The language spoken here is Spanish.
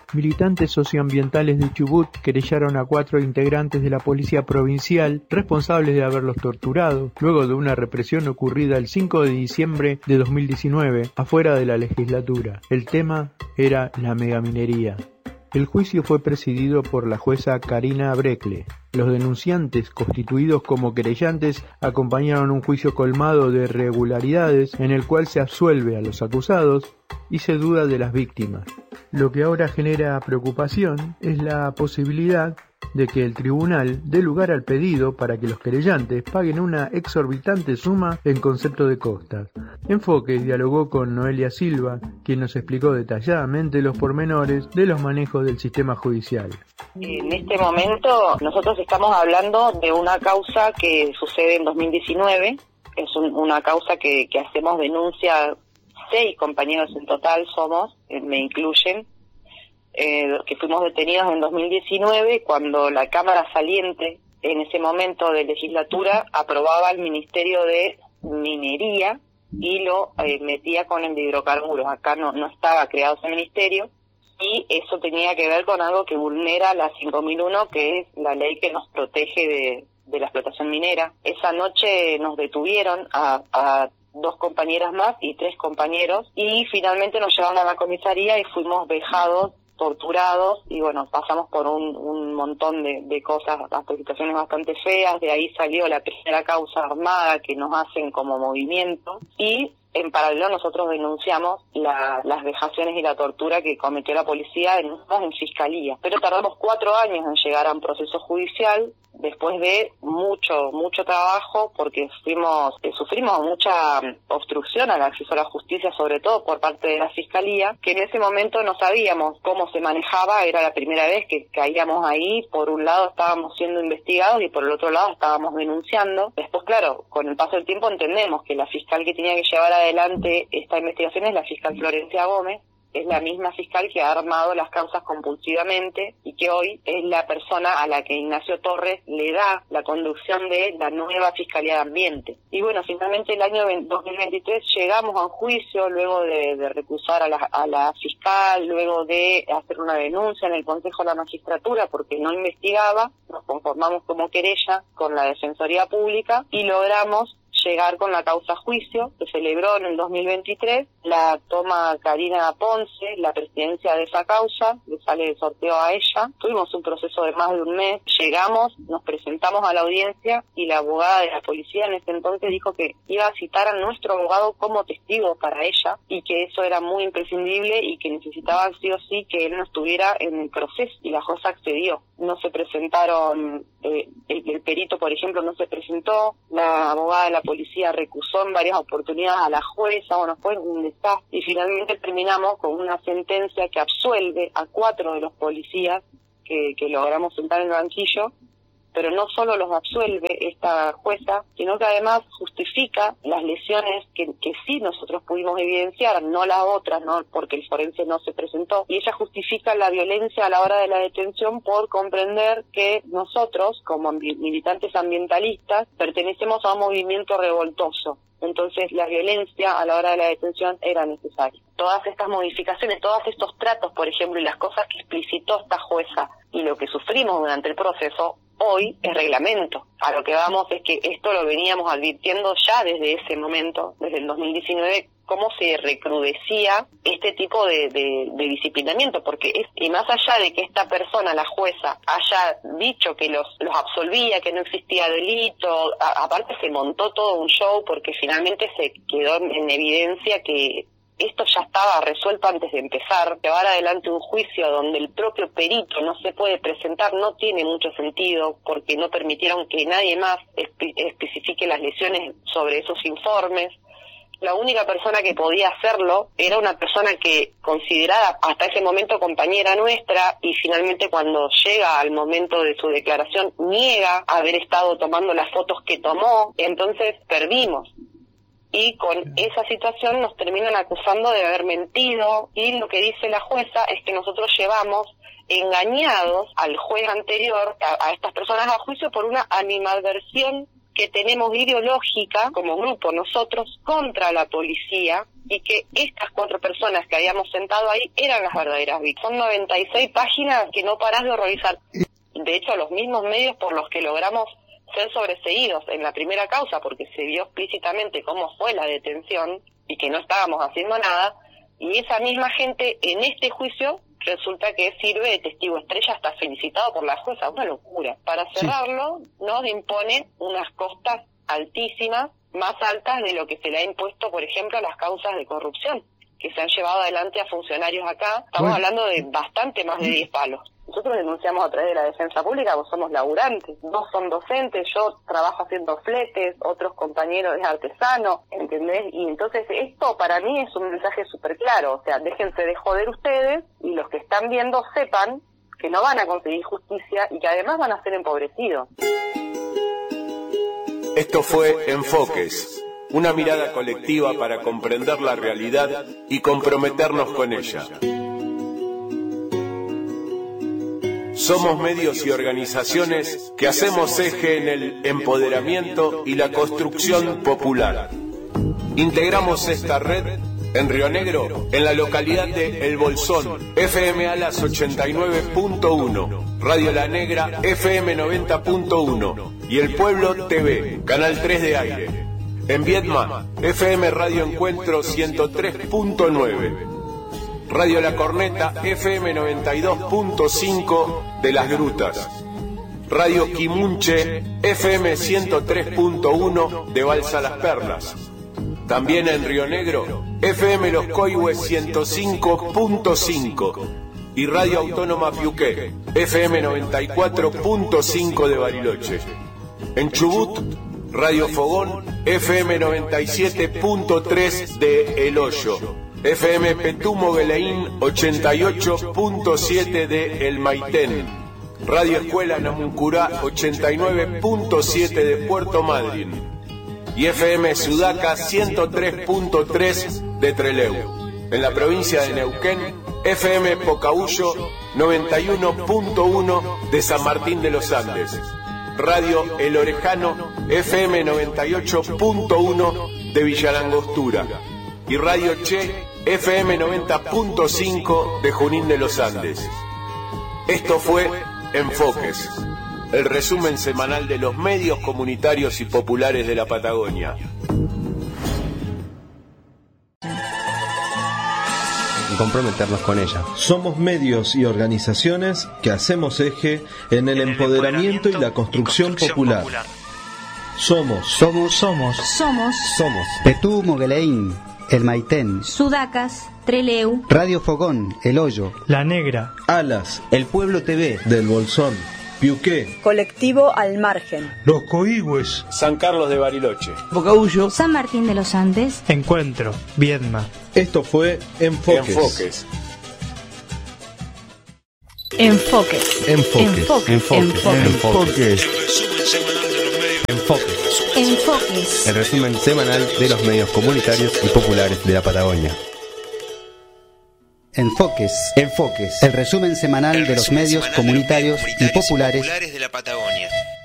Militantes socioambientales de Chubut querellaron a 4 integrantes de la policía provincial responsables de haberlos torturado, luego de una represión ocurrida el 5 de diciembre de 2019, afuera de la legislatura. El tema era la megaminería. El juicio fue presidido por la jueza Karina Breckle. Los denunciantes, constituidos como querellantes, acompañaron un juicio colmado de irregularidades en el cual se absuelve a los acusados y se duda de las víctimas. Lo que ahora genera preocupación es la posibilidad de que el tribunal dé lugar al pedido para que los querellantes paguen una exorbitante suma en concepto de costas. Enfoque dialogó con Noelia Silva, quien nos explicó detalladamente los pormenores de los manejos del sistema judicial. En este momento nosotros estamos hablando de una causa que sucede en 2019, es una causa que hacemos denuncia, 6 compañeros en total somos, me incluyen, que fuimos detenidos en 2019 cuando la Cámara saliente en ese momento de legislatura aprobaba el Ministerio de Minería y lo metía con el de hidrocarburos. Acá no estaba creado ese ministerio y eso tenía que ver con algo que vulnera la 5001, que es la ley que nos protege de la explotación minera. Esa noche nos detuvieron a 2 compañeras más y 3 compañeros y finalmente nos llevaron a la comisaría y fuimos vejados, torturados y bueno, pasamos por un montón de cosas, hasta situaciones bastante feas. De ahí salió la primera causa armada que nos hacen como movimiento y en paralelo nosotros denunciamos las vejaciones y la tortura que cometió la policía en fiscalía, pero tardamos 4 años en llegar a un proceso judicial después de mucho trabajo, porque sufrimos mucha obstrucción al acceso a la justicia, sobre todo por parte de la fiscalía, que en ese momento no sabíamos cómo se manejaba. Era la primera vez que caíamos ahí. Por un lado estábamos siendo investigados y por el otro lado estábamos denunciando. Después, claro, con el paso del tiempo entendemos que la fiscal que tenía que llevar adelante esta investigación es la fiscal Florencia Gómez. Es la misma fiscal que ha armado las causas compulsivamente y que hoy es la persona a la que Ignacio Torres le da la conducción de la nueva Fiscalía de Ambiente. Y bueno, finalmente el año 2023 llegamos a un juicio luego de recusar a la fiscal, luego de hacer una denuncia en el Consejo de la Magistratura porque no investigaba. Nos conformamos como querella con la Defensoría Pública y logramos llegar con la causa a juicio. Se celebró en el 2023, la toma Karina Ponce, la presidencia de esa causa, le sale el sorteo a ella. Tuvimos un proceso de más de un mes, llegamos, nos presentamos a la audiencia y la abogada de la policía en ese entonces dijo que iba a citar a nuestro abogado como testigo para ella y que eso era muy imprescindible y que necesitaban sí o sí que él no estuviera en el proceso, y la jueza accedió. No se presentaron, el perito, por ejemplo, no se presentó, la abogada de la policía recusó en varias oportunidades a la jueza, bueno, fue un desastre, y finalmente terminamos con una sentencia que absuelve a 4 de los policías que logramos sentar en el banquillo, pero no solo los absuelve esta jueza, sino que además justifica las lesiones que sí nosotros pudimos evidenciar, no las otras, no, porque el forense no se presentó, y ella justifica la violencia a la hora de la detención por comprender que nosotros, como militantes ambientalistas, pertenecemos a un movimiento revoltoso. Entonces la violencia a la hora de la detención era necesaria. Todas estas modificaciones, todos estos tratos, por ejemplo, y las cosas que explicitó esta jueza y lo que sufrimos durante el proceso, hoy es reglamento. A lo que vamos es que esto lo veníamos advirtiendo ya desde ese momento, desde el 2019, cómo se recrudecía este tipo de disciplinamiento, porque y más allá de que esta persona, la jueza, haya dicho que los absolvía, que no existía delito, aparte se montó todo un show porque finalmente se quedó en evidencia que esto ya estaba resuelto antes de empezar. Llevar adelante un juicio donde el propio perito no se puede presentar no tiene mucho sentido, porque no permitieron que nadie más especifique las lesiones sobre esos informes. La única persona que podía hacerlo era una persona que, considerada hasta ese momento compañera nuestra, y finalmente cuando llega al momento de su declaración niega haber estado tomando las fotos que tomó. Entonces perdimos. Y con esa situación nos terminan acusando de haber mentido, y lo que dice la jueza es que nosotros llevamos engañados al juez anterior, a estas personas a juicio por una animadversión que tenemos ideológica como grupo nosotros contra la policía y que estas 4 personas que habíamos sentado ahí eran las verdaderas víctimas. Son 96 páginas que no parás de horrorizar. De hecho, los mismos medios por los que logramos ser sobreseídos en la primera causa, porque se vio explícitamente cómo fue la detención y que no estábamos haciendo nada, y esa misma gente en este juicio resulta que sirve de testigo estrella, hasta felicitado por la jueza. Una locura. Para cerrarlo, nos impone unas costas altísimas, más altas de lo que se le ha impuesto, por ejemplo, a las causas de corrupción que se han llevado adelante a funcionarios acá. Estamos hablando de bastante más de 10 palos. Nosotros denunciamos a través de la defensa pública, porque somos laburantes. 2 son docentes, yo trabajo haciendo fletes, otros compañeros es artesano, ¿entendés? Y entonces esto para mí es un mensaje súper claro. O sea, déjense de joder ustedes y los que están viendo sepan que no van a conseguir justicia y que además van a ser empobrecidos. Esto fue Enfoques, una mirada colectiva para comprender la realidad y comprometernos con ella. Somos medios y organizaciones que hacemos eje en el empoderamiento y la construcción popular. Integramos esta red en Río Negro, en la localidad de El Bolsón, FM Alas 89.1, Radio La Negra, FM 90.1 y El Pueblo TV, Canal 3 de aire. En Viedma, FM Radio Encuentro 103.9. Radio La Corneta, FM 92.5 de Las Grutas. Radio Quimunche, FM 103.1 de Balsa Las Perlas. También en Río Negro, FM Los Coihues 105.5 y Radio Autónoma Piuqué, FM 94.5 de Bariloche. En Chubut, Radio Fogón, FM 97.3 de El Hoyo. FM Petumo Beleín 88.7 de El Maitén. Radio Escuela Namuncurá 89.7 de Puerto Madryn. Y FM Sudaca 103.3 de Trelew. En la provincia de Neuquén, FM Pocahuyo 91.1 de San Martín de los Andes. Radio El Orejano, FM 98.1 de Villalangostura. Y Radio Che, FM 90.5 de Junín de los Andes. Esto fue Enfoques, el resumen semanal de los medios comunitarios y populares de la Patagonia. Y comprometernos con ella. Somos medios y organizaciones que hacemos eje en el empoderamiento y la construcción popular. Somos Petú Mogueleín, El Maitén, Sudacas, Trelew, Radio Fogón, El Hoyo, La Negra, Alas, El Pueblo TV, Del Bolsón, Piuqué, Colectivo Al Margen, Los Coihues, San Carlos de Bariloche, Pocahuyo, San Martín de los Andes, Encuentro, Viedma. Esto fue Enfoques. Enfoques. El resumen semanal de los medios comunitarios y populares de la Patagonia. Enfoques. El resumen semanal de los medios comunitarios y populares de la Patagonia.